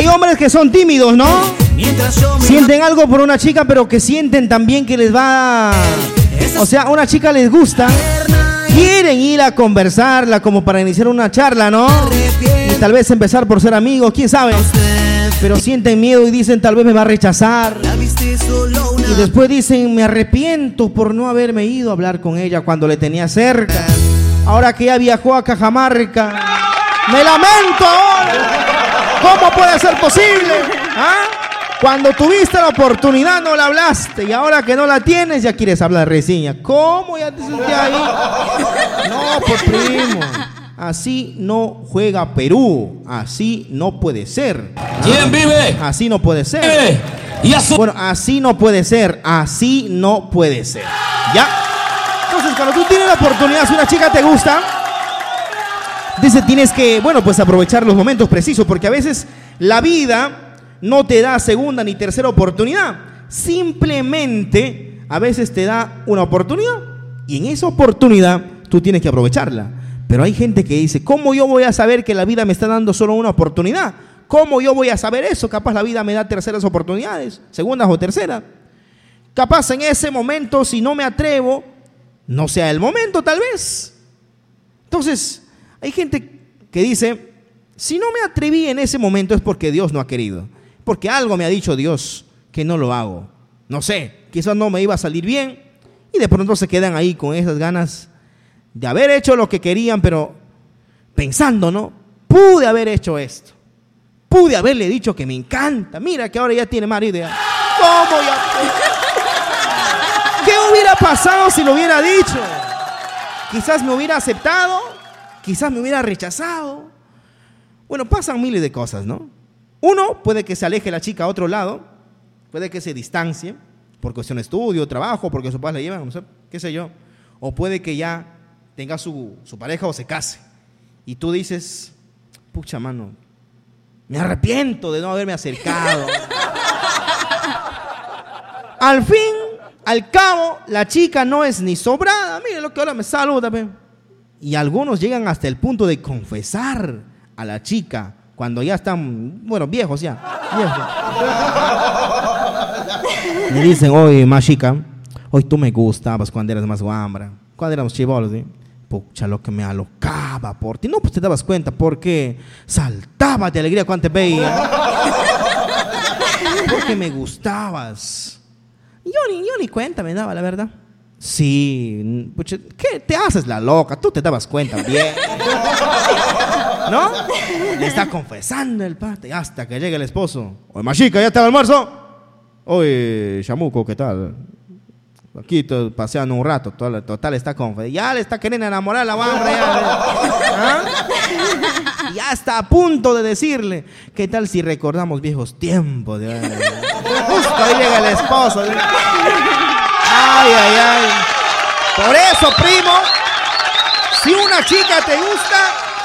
Hay hombres que son tímidos, ¿no? Sienten algo por una chica, pero que sienten también que les va... O sea, una chica les gusta. Quieren ir a conversarla como para iniciar una charla, ¿no? Y tal vez empezar por ser amigos, quién sabe. Pero sienten miedo y dicen, tal vez me va a rechazar. Y después dicen, me arrepiento por no haberme ido a hablar con ella cuando le tenía cerca. Ahora que ya viajó a Cajamarca, me lamento ahora. ¿Cómo puede ser posible? ¿Ah? Cuando tuviste la oportunidad no la hablaste y ahora que no la tienes ya quieres hablar reseña. ¿Cómo ya te sentías ahí? No, pues primo. Así no juega Perú. Así no puede ser. ¿Quién vive? Así no puede ser. Bueno, así no puede ser. Así no puede ser. ¿Ya? Entonces, cuando tú tienes la oportunidad, si una chica te gusta, dice, tienes que, bueno, pues aprovechar los momentos precisos, porque a veces la vida no te da segunda ni tercera oportunidad. Simplemente a veces te da una oportunidad y en esa oportunidad tú tienes que aprovecharla. Pero hay gente que dice, ¿cómo yo voy a saber que la vida me está dando solo una oportunidad? ¿Cómo yo voy a saber eso? Capaz la vida me da terceras oportunidades, segundas o terceras. Capaz en ese momento, si no me atrevo, no sea el momento tal vez. Entonces, hay gente que dice, si no me atreví en ese momento es porque Dios no ha querido. Porque algo me ha dicho Dios que no lo hago. No sé, quizás no me iba a salir bien y de pronto se quedan ahí con esas ganas de haber hecho lo que querían, pero pensando, ¿no? Pude haber hecho esto. Pude haberle dicho que me encanta. Mira que ahora ya tiene marido. ¿Cómo ya? ¿Qué hubiera pasado si lo hubiera dicho? Quizás me hubiera aceptado, quizás me hubiera rechazado. Bueno, pasan miles de cosas, ¿no? Uno, puede que se aleje la chica a otro lado, puede que se distancie por cuestión de estudio, trabajo, porque sus padres le llevan, no sé, qué sé yo. O puede que ya tenga su pareja o se case. Y tú dices, pucha mano, me arrepiento de no haberme acercado. Al fin, al cabo, la chica no es ni sobrada. Mire lo que ahora me saluda. Y algunos llegan hasta el punto de confesar a la chica cuando ya están, bueno, viejos ya. Me dicen, oye, más chica, hoy tú me gustabas cuando eras más guambra, cuando éramos chibolos, ¿sí? Pucha, lo que me alocaba por ti. No, pues te dabas cuenta porque saltaba de alegría cuando te veía. Porque me gustabas. Yo ni cuenta me daba, la verdad. Sí, pucha, ¿qué te haces la loca? Tú te dabas cuenta bien. ¿No? Le está confesando el pate hasta que llega el esposo. Oye, machica, ¿ya está el almuerzo? Oye, chamuco, ¿qué tal? Aquí paseando un rato, total está confesando. Ya le está queriendo enamorar a la bambra. Ya está a punto de decirle, ¿qué tal si recordamos viejos tiempos? Justo ahí llega el esposo. Ay, ay, ay. Por eso, primo, si una chica te gusta,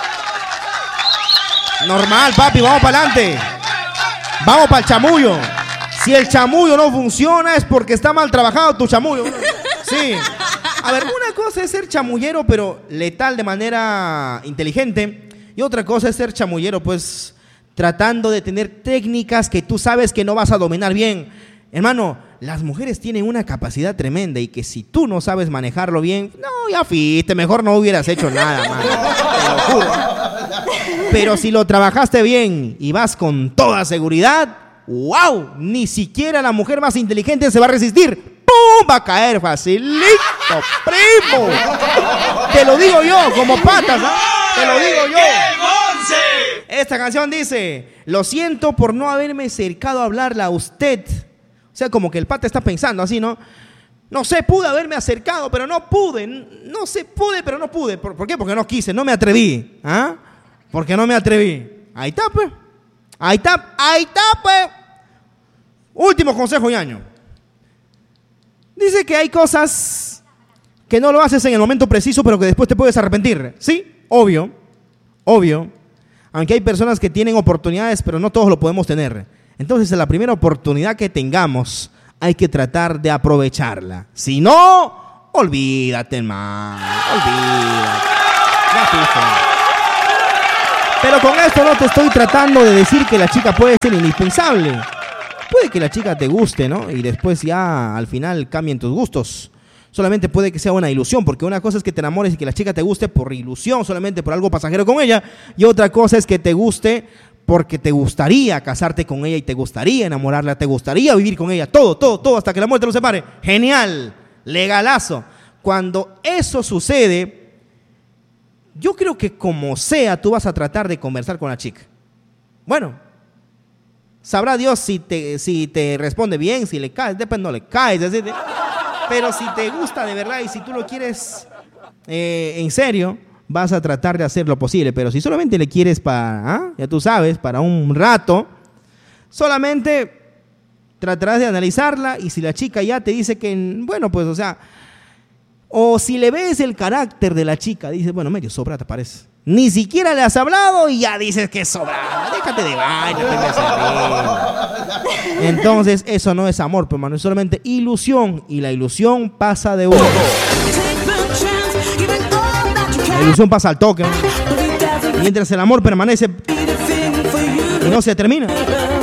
normal, papi, vamos para adelante. Vamos para el chamullo. Si el chamullo no funciona es porque está mal trabajado tu chamullo. Sí. A ver, una cosa es ser chamullero, pero letal de manera inteligente. Y otra cosa es ser chamullero, pues, tratando de tener técnicas que tú sabes que no vas a dominar bien. Hermano, las mujeres tienen una capacidad tremenda y que si tú no sabes manejarlo bien, no, ya fuiste, mejor no hubieras hecho nada, mano. Te lo juro. Pero si lo trabajaste bien y vas con toda seguridad, ¡wow! Ni siquiera la mujer más inteligente se va a resistir. ¡Pum! Va a caer facilito, primo. Te lo digo yo, como patas, ¿ah? Te lo digo yo. Esta canción dice, lo siento por no haberme acercado a hablarle a usted. O sea, como que el pata está pensando así, ¿no? No sé, pude haberme acercado, pero no pude. No sé, pude, pero no pude. ¿Por qué? Porque no quise, no me atreví. ¿Ah? Porque no me atreví. Ahí está, pues. Ahí está, pues. Último consejo, ñaño. Dice que hay cosas que no lo haces en el momento preciso, pero que después te puedes arrepentir. Sí, obvio. Aunque hay personas que tienen oportunidades, pero no todos lo podemos tener. Entonces, en la primera oportunidad que tengamos, hay que tratar de aprovecharla. Si no, olvídate, man. Olvídate. Ya fuiste. Pero con esto no te estoy tratando de decir que la chica puede ser indispensable. Puede que la chica te guste, ¿no? Y después ya al final cambien tus gustos. Solamente puede que sea una ilusión, porque una cosa es que te enamores y que la chica te guste por ilusión, solamente por algo pasajero con ella. Y otra cosa es que te guste porque te gustaría casarte con ella y te gustaría enamorarla, te gustaría vivir con ella, todo, hasta que la muerte los separe. Genial, legalazo. Cuando eso sucede, yo creo que como sea, tú vas a tratar de conversar con la chica. Bueno, sabrá Dios si te responde bien, si le caes, después no le caes, pero si te gusta de verdad y si tú lo quieres en serio, vas a tratar de hacer lo posible. Pero si solamente le quieres ya tú sabes, para un rato, solamente tratarás de analizarla, y si la chica ya te dice que, bueno, pues, o sea, o si le ves el carácter de la chica, dices, bueno, medio sobra te parece. Ni siquiera le has hablado y ya dices que es sobrada. Déjate de vaina. Entonces, eso no es amor, pero hermano, es solamente ilusión, y la ilusión pasa de uno. La ilusión pasa al toque, ¿no? Mientras el amor permanece y no se termina.